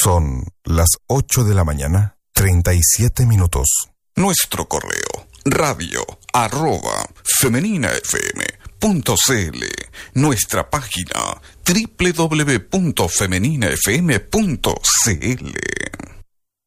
Son las 8 de la mañana, 37 minutos. Nuestro correo, radio@femeninafm.cl. Nuestra página, www.femeninafm.cl.